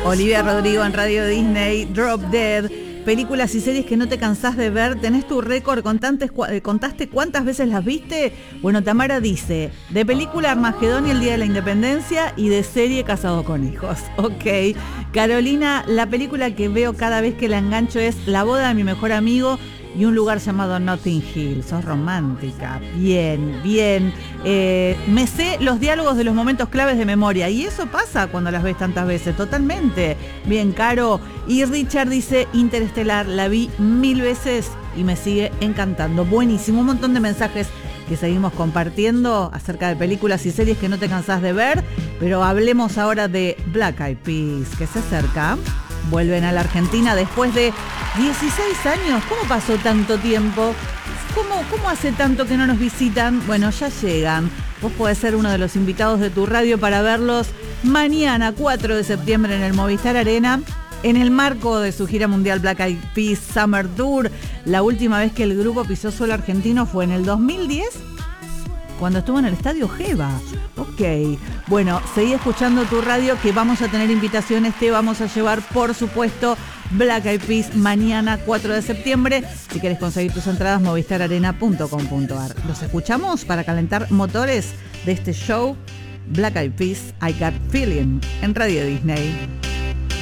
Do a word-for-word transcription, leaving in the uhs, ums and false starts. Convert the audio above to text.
Olivia Rodrigo en Radio Disney, Drop Dead. Películas y series que no te cansás de ver. ¿Tenés tu récord? ¿Contaste, ¿Contaste cuántas veces las viste? Bueno, Tamara dice, de película Armagedón y el Día de la Independencia, y de serie Casado con Hijos. Ok. Carolina, la película que veo cada vez que la engancho es La boda de mi mejor amigo y un lugar llamado Notting Hill. Sos romántica. Bien, bien. Eh, me sé los diálogos de los momentos claves de memoria. Y eso pasa cuando las ves tantas veces. Totalmente. Bien, Caro. Y Richard dice, Interestelar, la vi mil veces y me sigue encantando. Buenísimo. Un montón de mensajes que seguimos compartiendo acerca de películas y series que no te cansás de ver. Pero hablemos ahora de Black Eyed Peas, que se acerca. Vuelven a la Argentina después de dieciséis años. ¿Cómo pasó tanto tiempo? ¿Cómo, ¿Cómo hace tanto que no nos visitan? Bueno, ya llegan. Vos podés ser uno de los invitados de tu radio para verlos mañana, cuatro de septiembre, en el Movistar Arena, en el marco de su gira mundial Black Eyed Peas Summer Tour. La última vez que el grupo pisó suelo argentino fue en el dos mil diez, cuando estuvo en el Estadio Geva. Ok. Bueno, seguí escuchando tu radio, que vamos a tener invitaciones. Te vamos a llevar, por supuesto, Black Eyed Peas mañana, cuatro de septiembre. Si quieres conseguir tus entradas, movistar arena punto com punto ar. Los escuchamos para calentar motores de este show, Black Eyed Peas, I Got Feeling, en Radio Disney.